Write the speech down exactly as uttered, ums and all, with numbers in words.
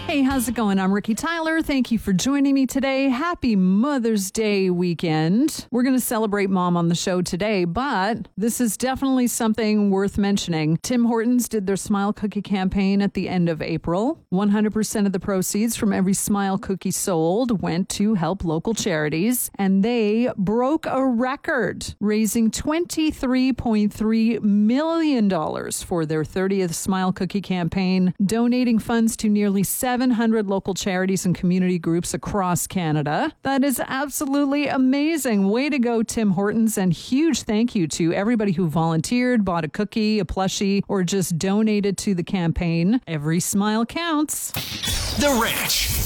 Hey, how's it going? I'm Ricky Tyler. Thank you for joining me today. Happy Mother's Day weekend. We're going to celebrate Mom on the show today, but this is definitely something worth mentioning. Tim Hortons did their Smile Cookie campaign at the end of April. one hundred percent of the proceeds from every Smile Cookie sold went to help local charities, and they broke a record, raising twenty-three point three million dollars for their thirtieth Smile Cookie campaign, donating funds to nearly seven hundred local charities and community groups across Canada. That is absolutely amazing. Way to go, Tim Hortons, and huge thank you to everybody who volunteered, bought a cookie, a plushie, or just donated to the campaign. Every smile counts. The Ranch.